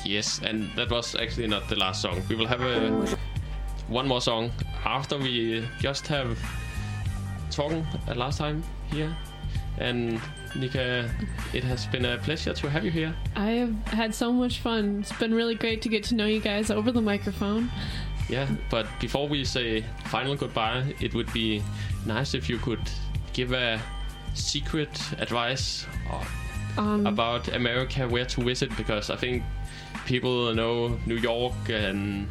Yes, and that was actually not the last song. We will have one more song after we just have talking last time here. And Nika, it has been a pleasure to have you here. I have had so much fun. It's been really great to get to know you guys over the microphone. Yeah, but before we say final goodbye, it would be nice if you could give a secret advice about America, where to visit, because I think people know New York and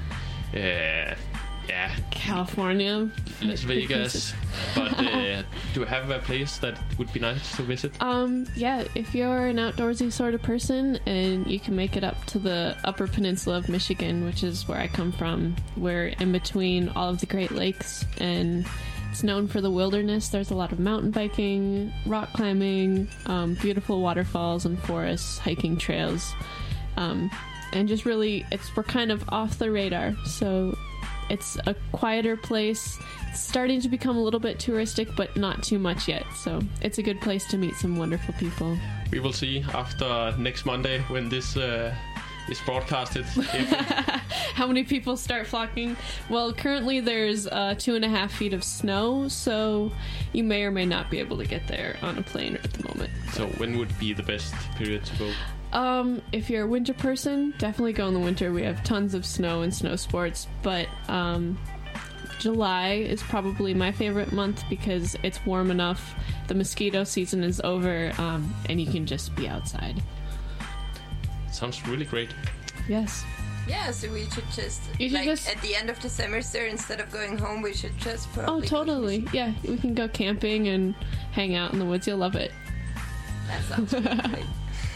California, Las Vegas, but do you have a place that would be nice to visit? If you're an outdoorsy sort of person and you can make it up to the Upper Peninsula of Michigan, which is where I come from, we're in between all of the Great Lakes, and it's known for the wilderness. There's a lot of mountain biking, rock climbing, beautiful waterfalls and forests, hiking trails, and just really, we're kind of off the radar, so it's a quieter place. It's starting to become a little bit touristic, but not too much yet. So it's a good place to meet some wonderful people. We will see after next Monday when this is broadcasted. How many people start flocking? Well, currently there's 2.5 feet of snow, so you may or may not be able to get there on a plane at the moment. So when would be the best period to go? If you're a winter person, definitely go in the winter. We have tons of snow and snow sports, but July is probably my favorite month because it's warm enough, the mosquito season is over, and you can just be outside. Sounds really great. Yes. Yeah, so we should just, at the end of the semester, instead of going home, we should just probably... Oh, totally. Yeah, we can go camping and hang out in the woods. You'll love it. That sounds really great.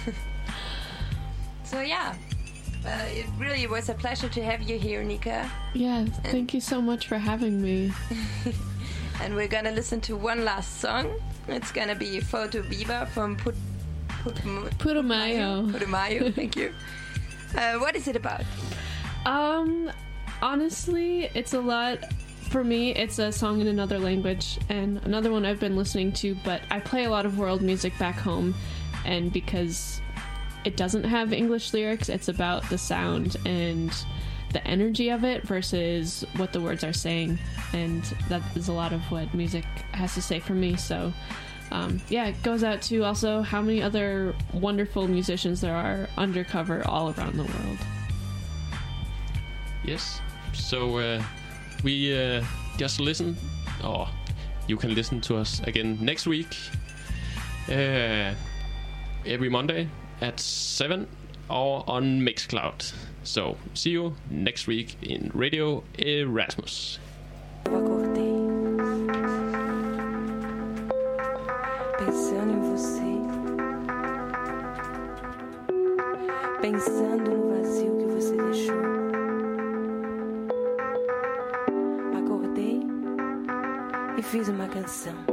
So yeah, it really was a pleasure to have you here, Nika. Yeah, thank you so much for having me. And we're gonna listen to one last song. It's gonna be Photo Viva from Putumayo. Putumayo, thank you. What is it about? Honestly, it's a lot. For me, it's a song in another language, and another one I've been listening to, but I play a lot of world music back home, and because it doesn't have English lyrics, it's about the sound and the energy of it versus what the words are saying, and that is a lot of what music has to say for me. So it goes out to also how many other wonderful musicians there are undercover all around the world. Yes, so we just listen, or you can listen to us again next week, every Monday at 7 or on Mixcloud. So see you next week in Radio Erasmus. Acordei pensando em você, pensando no vazio que você deixou. Acordei e fiz uma canção.